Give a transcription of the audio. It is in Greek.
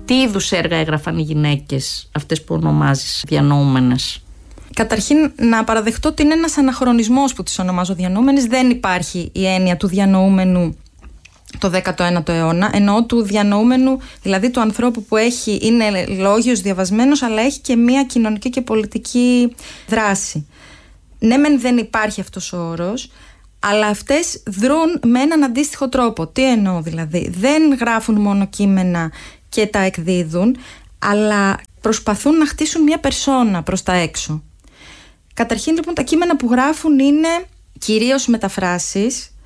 Τι είδους έργα έγραφαν οι γυναίκες, αυτές που ονομάζεις διανοούμενες? Καταρχήν, να παραδεχτώ ότι είναι ένας αναχρονισμός που τις ονομάζω διανοούμενες. Δεν υπάρχει η έννοια του διανοούμενου το 19ο αιώνα. Εννοώ του διανοούμενου, δηλαδή του ανθρώπου που είναι λόγιος, διαβασμένος, αλλά έχει και μία κοινωνική και πολιτική δράση. Ναι, μεν δεν υπάρχει αυτός ο όρος, αλλά αυτές δρούν με έναν αντίστοιχο τρόπο. Τι εννοώ δηλαδή? Δεν γράφουν μόνο κείμενα και τα εκδίδουν, αλλά προσπαθούν να χτίσουν μία περσόνα προς τα έξω. Καταρχήν λοιπόν τα κείμενα που γράφουν είναι κυρίως μεταφράσεις